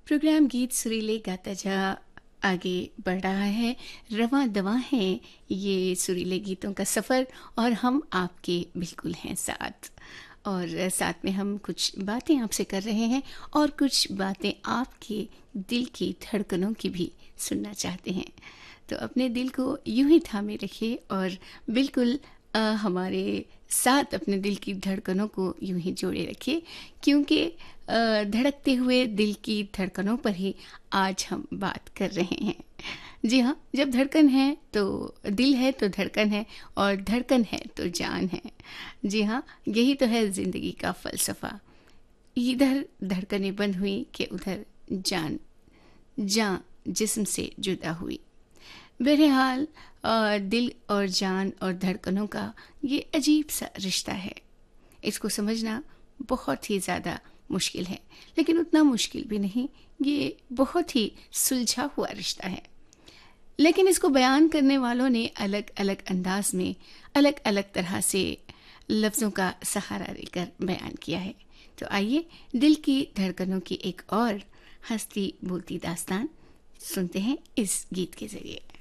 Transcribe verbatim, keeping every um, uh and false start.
Programme गीत सुरीले गाता जा आगे बढ़ रहा है। रवां दवां है ये सुरीले गीतों का सफ़र और हम आपके बिल्कुल हैं साथ। और साथ में हम कुछ बातें आपसे कर रहे हैं और कुछ बातें आपके दिल की धड़कनों की भी सुनना चाहते हैं। तो अपने दिल को यूं ही थामे रखिए और बिल्कुल अ, हमारे साथ अपने दिल की धड़कनों को यूं ही जोड़े रखिए, क्योंकि अ, धड़कते हुए दिल की धड़कनों पर ही आज हम बात कर रहे हैं। जी हाँ, जब धड़कन है तो दिल है, तो धड़कन है, और धड़कन है तो जान है। जी हाँ, यही तो है ज़िंदगी का फ़लसफ़ा। इधर धड़कनें बंद हुई कि उधर जान जान जिस्म से जुदा हुई। बहरहाल अ, दिल और जान और धड़कनों का ये अजीब सा रिश्ता है। इसको समझना बहुत ही ज़्यादा मुश्किल है, लेकिन उतना मुश्किल भी नहीं। ये बहुत ही सुलझा हुआ रिश्ता है, लेकिन इसको बयान करने वालों ने अलग अलग अंदाज में अलग अलग तरह से लफ्ज़ों का सहारा लेकर बयान किया है। तो आइए दिल की धड़कनों की एक और हंसती बोलती दास्तान सुनते हैं इस गीत के ज़रिए।